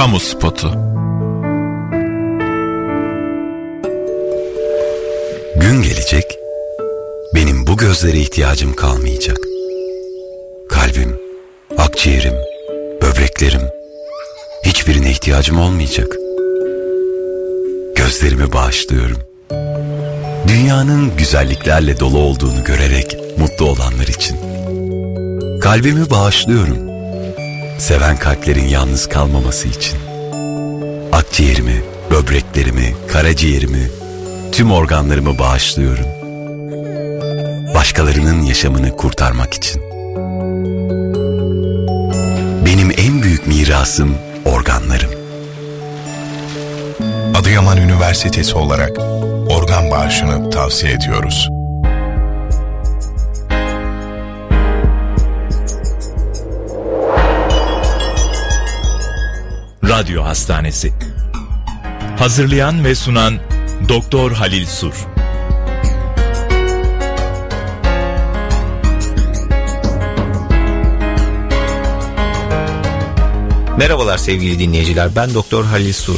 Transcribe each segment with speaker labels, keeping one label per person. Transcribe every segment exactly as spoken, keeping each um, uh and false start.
Speaker 1: Kamu spotu.
Speaker 2: Gün gelecek, benim bu gözlere ihtiyacım kalmayacak. Kalbim, akciğerim, böbreklerim, hiçbirine ihtiyacım olmayacak. Gözlerimi bağışlıyorum. Dünyanın güzelliklerle dolu olduğunu görerek mutlu olanlar için. Kalbimi bağışlıyorum. Seven kalplerin yalnız kalmaması için. Akciğerimi, böbreklerimi, karaciğerimi, tüm organlarımı bağışlıyorum. Başkalarının yaşamını kurtarmak için. Benim en büyük mirasım organlarım.
Speaker 3: Adıyaman Üniversitesi olarak organ bağışını tavsiye ediyoruz.
Speaker 4: Radyo Hastanesi. Hazırlayan ve sunan Doktor Halil Sur.
Speaker 5: Merhabalar sevgili dinleyiciler, ben Doktor Halil Sur.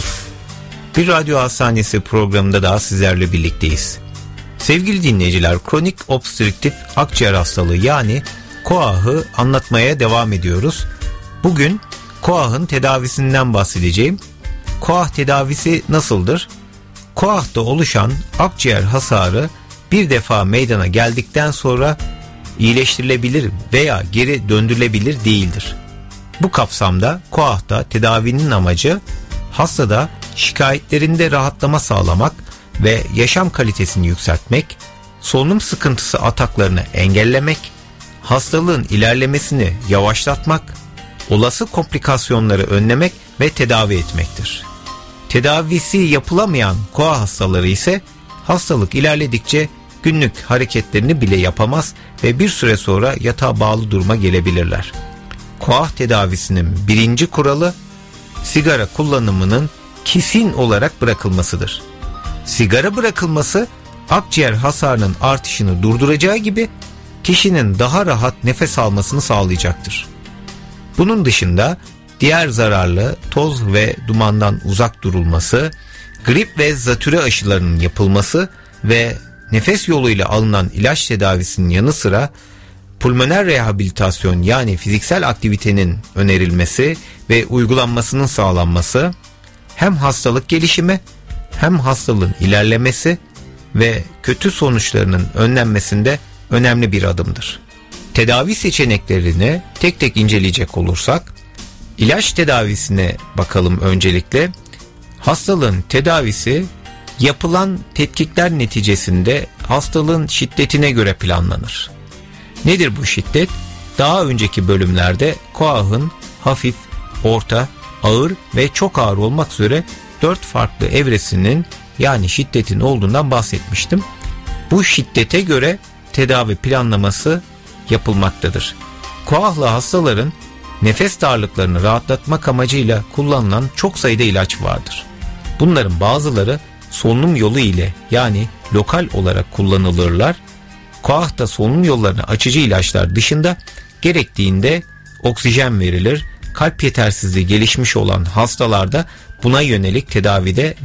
Speaker 5: Bir Radyo Hastanesi programında daha sizlerle birlikteyiz. Sevgili dinleyiciler, kronik obstrüktif akciğer hastalığı yani K O A H'ı anlatmaya devam ediyoruz. Bugün K O A H'ın tedavisinden bahsedeceğim. K O A H tedavisi nasıldır? K O A H'da oluşan akciğer hasarı bir defa meydana geldikten sonra iyileştirilebilir veya geri döndürülebilir değildir. Bu kapsamda K O A H'da tedavinin amacı hastada şikayetlerinde rahatlama sağlamak ve yaşam kalitesini yükseltmek, solunum sıkıntısı ataklarını engellemek, hastalığın ilerlemesini yavaşlatmak, olası komplikasyonları önlemek ve tedavi etmektir. Tedavisi yapılamayan K O A hastaları ise hastalık ilerledikçe günlük hareketlerini bile yapamaz ve bir süre sonra yatağa bağlı duruma gelebilirler. K O A tedavisinin birinci kuralı sigara kullanımının kesin olarak bırakılmasıdır. Sigara bırakılması akciğer hasarının artışını durduracağı gibi kişinin daha rahat nefes almasını sağlayacaktır. Bunun dışında diğer zararlı toz ve dumandan uzak durulması, grip ve zatürre aşılarının yapılması ve nefes yoluyla alınan ilaç tedavisinin yanı sıra pulmoner rehabilitasyon yani fiziksel aktivitenin önerilmesi ve uygulanmasının sağlanması hem hastalık gelişimi hem hastalığın ilerlemesi ve kötü sonuçlarının önlenmesinde önemli bir adımdır. Tedavi seçeneklerini tek tek inceleyecek olursak, ilaç tedavisine bakalım öncelikle. Hastalığın tedavisi yapılan tetkikler neticesinde hastalığın şiddetine göre planlanır. Nedir bu şiddet? Daha önceki bölümlerde K O A H'ın hafif, orta, ağır ve çok ağır olmak üzere dört farklı evresinin yani şiddetin olduğundan bahsetmiştim. Bu şiddete göre tedavi planlaması yapılmaktadır. K O A H'lı hastaların nefes darlıklarını rahatlatmak amacıyla kullanılan çok sayıda ilaç vardır. Bunların bazıları solunum yolu ile yani lokal olarak kullanılırlar. K O A H'da solunum yollarını açıcı ilaçlar dışında gerektiğinde oksijen verilir. Kalp yetersizliği gelişmiş olan hastalarda buna yönelik tedavide